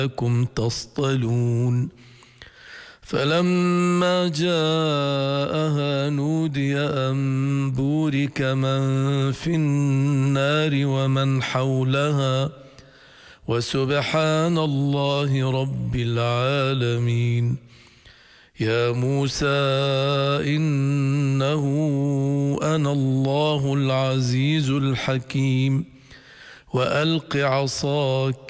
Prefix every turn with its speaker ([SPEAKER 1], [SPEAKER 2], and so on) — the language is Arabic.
[SPEAKER 1] لعلكم تصطلون فلما جاءها نودي أن بورك من في النار ومن حولها وسبحان الله رب العالمين. يا موسى إنه أنا الله العزيز الحكيم وألق عصاك